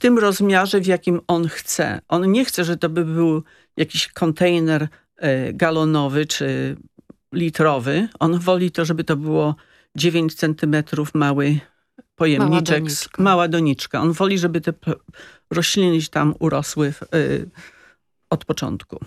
tym rozmiarze, w jakim on chce. On nie chce, że to by był jakiś kontener galonowy czy litrowy. On woli to, żeby to było 9 centymetrów mały pojemniczek, mała doniczka. On woli, żeby te rośliny tam urosły od początku.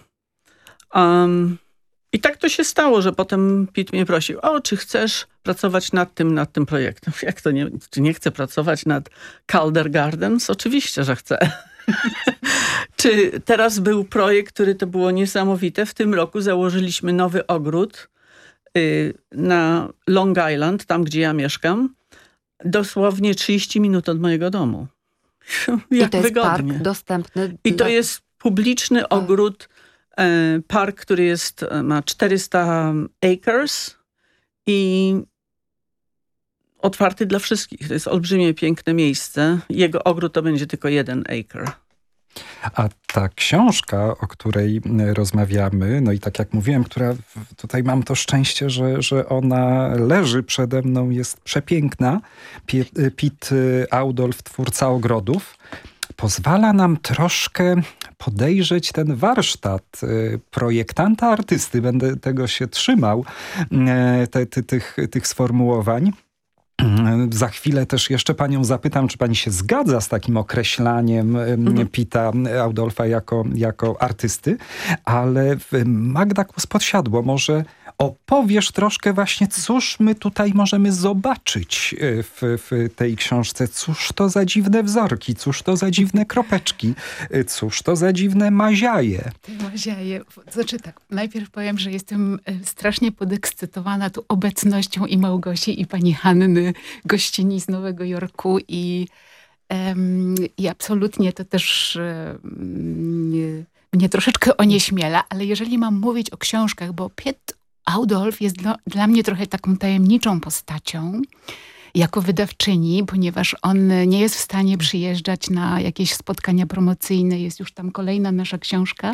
I tak to się stało, że potem Pete mnie prosił, czy chcesz pracować nad tym projektem? Jak to czy nie chcę pracować nad Calder Gardens? Oczywiście, że chcę. Czy teraz był projekt, który to było niesamowite. W tym roku założyliśmy nowy ogród na Long Island, tam gdzie ja mieszkam. Dosłownie 30 minut od mojego domu. Jak I to jest wygodnie. park dostępny. I to jest publiczny ogród, park, który ma 400 acres i otwarty dla wszystkich. To jest olbrzymie, piękne miejsce. Jego ogród to będzie tylko 1 acre. A ta książka, o której rozmawiamy, no i tak jak mówiłem, która tutaj mam to szczęście, że ona leży przede mną, jest przepiękna. Pete Audolph, twórca ogrodów, pozwala nam troszkę podejrzeć ten warsztat projektanta, artysty. Będę tego się trzymał, tych sformułowań. Za chwilę też jeszcze panią zapytam, czy pani się zgadza z takim określaniem Pita Audolfa jako artysty, ale Magda Kłos-Podsiadło, może opowiesz troszkę właśnie, cóż my tutaj możemy zobaczyć w tej książce. Cóż to za dziwne wzorki, cóż to za dziwne kropeczki, cóż to za dziwne maziaje. Maziaje. Znaczy tak, najpierw powiem, że jestem strasznie podekscytowana tu obecnością i Małgosi, i pani Hanny, gościni z Nowego Jorku i absolutnie to też mnie troszeczkę onieśmiela, ale jeżeli mam mówić o książkach, bo Pete Audolph jest dla mnie trochę taką tajemniczą postacią jako wydawczyni, ponieważ on nie jest w stanie przyjeżdżać na jakieś spotkania promocyjne. Jest już tam kolejna nasza książka.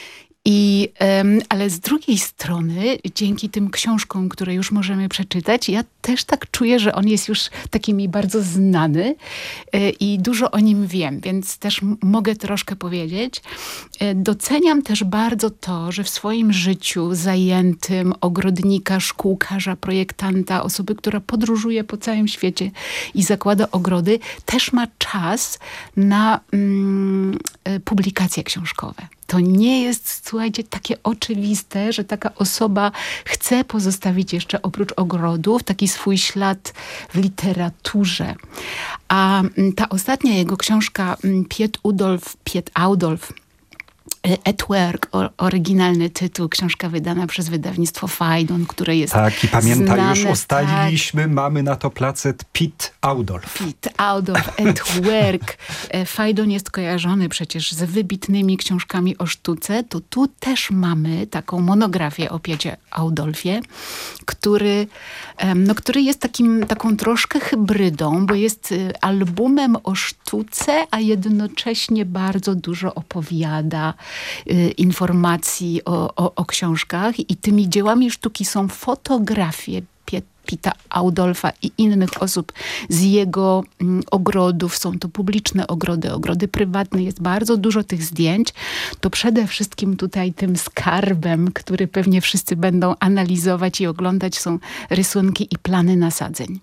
Ale z drugiej strony, dzięki tym książkom, które już możemy przeczytać, ja też tak czuję, że on jest już taki mi bardzo znany i dużo o nim wiem, więc też mogę troszkę powiedzieć. Doceniam też bardzo to, że w swoim życiu zajętym ogrodnika, szkółkarza, projektanta, osoby, która podróżuje po całym świecie i zakłada ogrody, też ma czas na publikacje książkowe. To nie jest, słuchajcie, takie oczywiste, że taka osoba chce pozostawić jeszcze oprócz ogrodów taki swój ślad w literaturze. A ta ostatnia jego książka Pete Audolph At Work, oryginalny tytuł, książka wydana przez wydawnictwo Fajdon, które jest tak, i pamiętaj, znane, już ustaliliśmy, mamy na to placet Pete Audolph. Pete Audolph At Work. Fajdon jest kojarzony przecież z wybitnymi książkami o sztuce, to tu też mamy taką monografię o Pecie Audolfie, który jest taką troszkę hybrydą, bo jest albumem o sztuce, a jednocześnie bardzo dużo opowiada informacji o książkach i tymi dziełami sztuki są fotografie Pita Audolfa i innych osób z jego ogrodów. Są to publiczne ogrody prywatne. Jest bardzo dużo tych zdjęć. To przede wszystkim tutaj tym skarbem, który pewnie wszyscy będą analizować i oglądać, są rysunki i plany nasadzeń.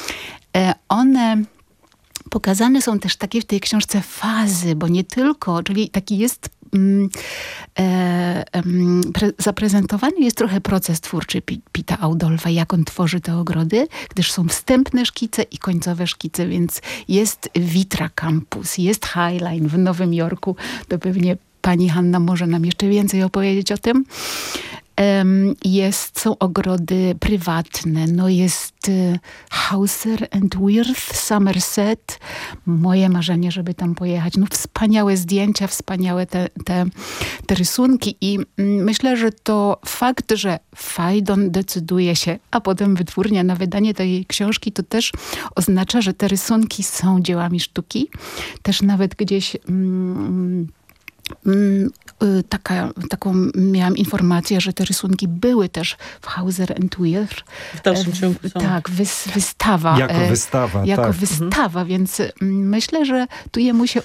One pokazane są też takie w tej książce fazy, bo nie tylko, czyli taki jest zaprezentowany jest trochę proces twórczy Pita Audolfa, jak on tworzy te ogrody, gdyż są wstępne szkice i końcowe szkice, więc jest Vitra Campus, jest Highline w Nowym Jorku, to pewnie pani Hanna może nam jeszcze więcej opowiedzieć o tym. Są ogrody prywatne, jest Hauser and Wirth, Somerset. Moje marzenie, żeby tam pojechać. Wspaniałe zdjęcia, wspaniałe te rysunki i myślę, że to fakt, że Fajdon decyduje się, a potem wytwórnia na wydanie tej książki, to też oznacza, że te rysunki są dziełami sztuki. Też nawet gdzieś taką miałam informację, że te rysunki były też w Hauser and Wirth. W dalszym ciągu są. Tak, wystawa. Jako wystawa, Jako tak. wystawa, więc myślę, że tu jemu się